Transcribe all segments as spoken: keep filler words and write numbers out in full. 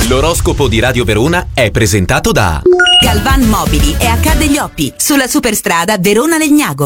L'oroscopo di Radio Verona è presentato da Galvan Mobili e H degli Oppi, sulla superstrada Verona-Legnago.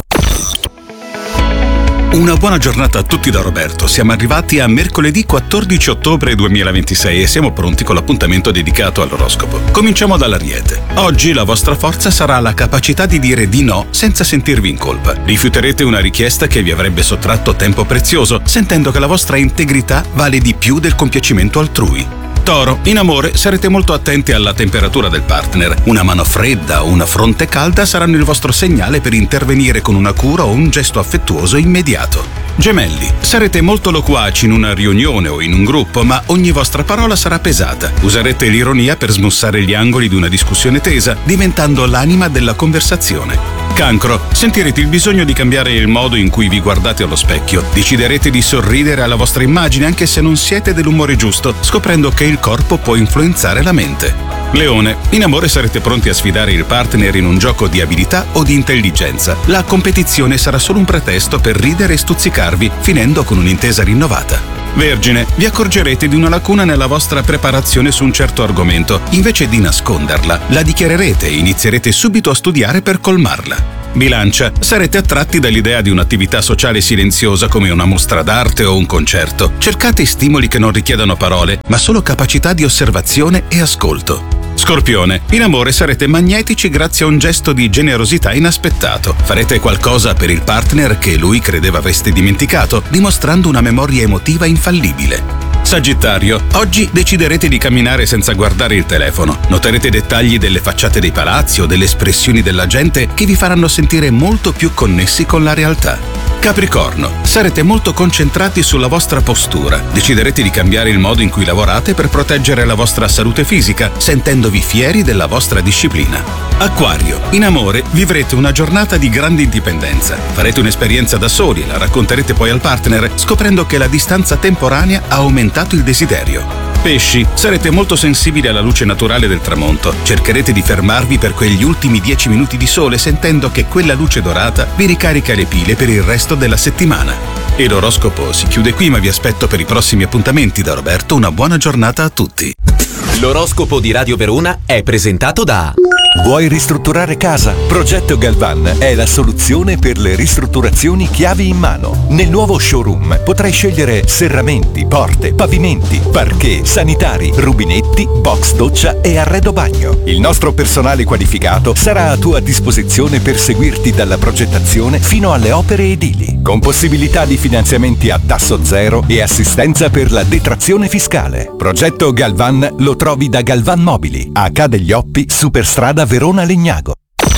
Una buona giornata a tutti da Roberto. Siamo arrivati a mercoledì quattordici ottobre duemilaventisei e siamo pronti con l'appuntamento dedicato all'oroscopo. Cominciamo dall'Ariete. Oggi la vostra forza sarà la capacità di dire di no senza sentirvi in colpa. Rifiuterete una richiesta che vi avrebbe sottratto tempo prezioso, sentendo che la vostra integrità vale di più del compiacimento altrui. Toro, in amore sarete molto attenti alla temperatura del partner. Una mano fredda o una fronte calda saranno il vostro segnale per intervenire con una cura o un gesto affettuoso immediato. Gemelli, sarete molto loquaci in una riunione o in un gruppo, ma ogni vostra parola sarà pesata. Userete l'ironia per smussare gli angoli di una discussione tesa, diventando l'anima della conversazione. Cancro, sentirete il bisogno di cambiare il modo in cui vi guardate allo specchio. Deciderete di sorridere alla vostra immagine anche se non siete dell'umore giusto, scoprendo che il corpo può influenzare la mente. Leone, in amore sarete pronti a sfidare il partner in un gioco di abilità o di intelligenza. La competizione sarà solo un pretesto per ridere e stuzzicarvi, finendo con un'intesa rinnovata. Vergine, vi accorgerete di una lacuna nella vostra preparazione su un certo argomento. Invece di nasconderla, la dichiarerete e inizierete subito a studiare per colmarla. Bilancia, sarete attratti dall'idea di un'attività sociale silenziosa come una mostra d'arte o un concerto. Cercate stimoli che non richiedano parole, ma solo capacità di osservazione e ascolto. Scorpione, in amore sarete magnetici grazie a un gesto di generosità inaspettato. Farete qualcosa per il partner che lui credeva avreste dimenticato, dimostrando una memoria emotiva infallibile. Sagittario, oggi deciderete di camminare senza guardare il telefono. Noterete dettagli delle facciate dei palazzi o delle espressioni della gente che vi faranno sentire molto più connessi con la realtà. Capricorno, sarete molto concentrati sulla vostra postura. Deciderete di cambiare il modo in cui lavorate per proteggere la vostra salute fisica, sentendovi fieri della vostra disciplina. Acquario, in amore vivrete una giornata di grande indipendenza. Farete un'esperienza da soli, la racconterete poi al partner, scoprendo che la distanza temporanea ha aumentato il desiderio. Pesci, sarete molto sensibili alla luce naturale del tramonto. Cercherete di fermarvi per quegli ultimi dieci minuti di sole, sentendo che quella luce dorata vi ricarica le pile per il resto della settimana. E l'oroscopo si chiude qui, ma vi aspetto per i prossimi appuntamenti. Da Roberto, una buona giornata a tutti. L'oroscopo di Radio Verona è presentato da... Vuoi ristrutturare casa? Progetto Galvan è la soluzione per le ristrutturazioni chiavi in mano. Nel nuovo showroom potrai scegliere serramenti, porte, pavimenti, parquet, sanitari, rubinetti, box doccia e arredo bagno. Il nostro personale qualificato sarà a tua disposizione per seguirti dalla progettazione fino alle opere edili, con possibilità di finanziamenti a tasso zero e assistenza per la detrazione fiscale. Progetto Galvan lo trovi da Galvan Mobili, H degli Oppi, superstrada Verona-Legnago.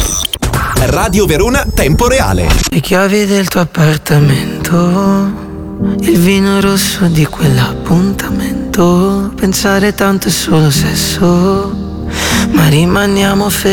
Radio Verona Tempo Reale. Le chiavi del tuo appartamento, il vino rosso di quell'appuntamento. Pensare tanto è solo sesso, ma rimaniamo fermi